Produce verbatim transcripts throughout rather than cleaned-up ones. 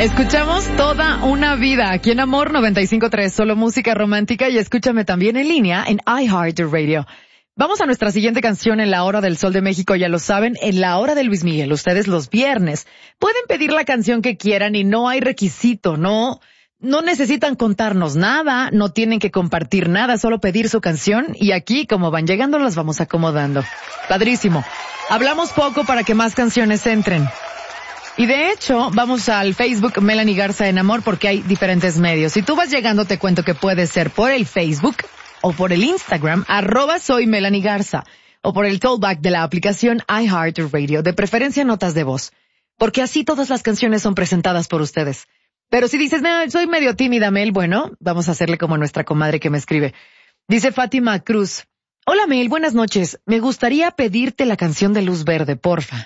Escuchamos Toda una Vida aquí en Amor noventa y cinco punto tres, solo música romántica, y escúchame también en línea en iHeartRadio. Vamos a nuestra siguiente canción en la Hora del Sol de México, ya lo saben, en la Hora de Luis Miguel. Ustedes los viernes pueden pedir la canción que quieran y no hay requisito, no, no necesitan contarnos nada, no tienen que compartir nada, solo pedir su canción y aquí, como van llegando, las vamos acomodando. Padrísimo. Hablamos poco para que más canciones entren. Y de hecho, vamos al Facebook Melanie Garza en Amor porque hay diferentes medios. Si tú vas llegando, te cuento que puede ser por el Facebook o por el Instagram, arroba soy Melanie Garza, o por el callback de la aplicación iHeartRadio, de preferencia notas de voz, porque así todas las canciones son presentadas por ustedes. Pero si dices, no, soy medio tímida, Mel, bueno, vamos a hacerle como nuestra comadre que me escribe. Dice Fátima Cruz, hola Mel, buenas noches, me gustaría pedirte la canción de Luz Verde, porfa.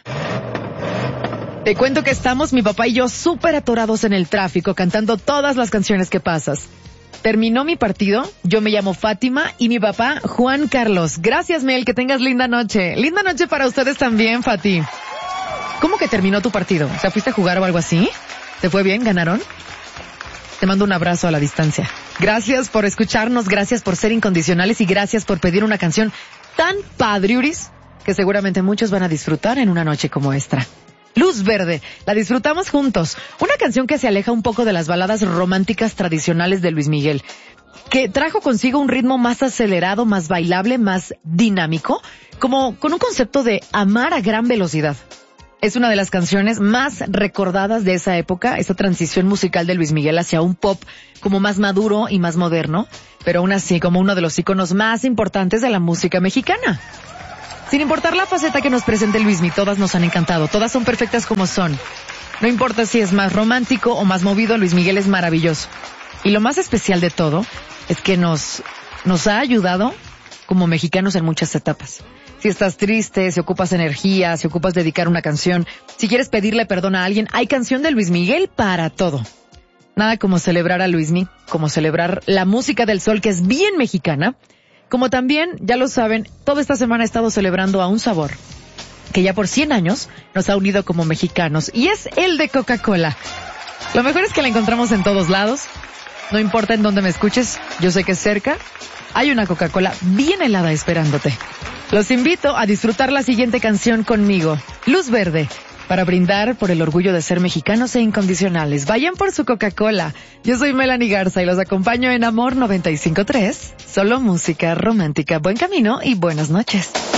Te cuento que estamos, mi papá y yo, súper atorados en el tráfico, cantando todas las canciones que pasas. Terminó mi partido, yo me llamo Fátima y mi papá Juan Carlos. Gracias, Mel, que tengas linda noche. Linda noche para ustedes también, Fati. ¿Cómo que terminó tu partido? O sea, ¿fuiste a jugar o algo así? ¿Te fue bien? ¿Ganaron? Te mando un abrazo a la distancia. Gracias por escucharnos, gracias por ser incondicionales y gracias por pedir una canción tan padriuris que seguramente muchos van a disfrutar en una noche como esta. Luz Verde, la disfrutamos juntos. Una canción que se aleja un poco de las baladas románticas tradicionales de Luis Miguel, que trajo consigo un ritmo más acelerado, más bailable, más dinámico, como con un concepto de amar a gran velocidad. Es una de las canciones más recordadas de esa época, esa transición musical de Luis Miguel hacia un pop como más maduro y más moderno, pero aún así como uno de los íconos más importantes de la música mexicana. Sin importar la faceta que nos presente Luismi, todas nos han encantado, todas son perfectas como son. No importa si es más romántico o más movido, Luis Miguel es maravilloso. Y lo más especial de todo es que nos, nos ha ayudado como mexicanos en muchas etapas. Si estás triste, si ocupas energía, si ocupas dedicar una canción, si quieres pedirle perdón a alguien, hay canción de Luis Miguel para todo. Nada como celebrar a Luismi, como celebrar la música del sol que es bien mexicana. Como también, ya lo saben, toda esta semana he estado celebrando a un sabor que ya por cien años nos ha unido como mexicanos, y es el de Coca-Cola. Lo mejor es que la encontramos en todos lados, no importa en dónde me escuches, yo sé que cerca hay una Coca-Cola bien helada esperándote. Los invito a disfrutar la siguiente canción conmigo, Luz Verde, para brindar por el orgullo de ser mexicanos e incondicionales. Vayan por su Coca-Cola. Yo soy Melanie Garza y los acompaño en Amor noventa y cinco punto tres. Solo música romántica. Buen camino y buenas noches.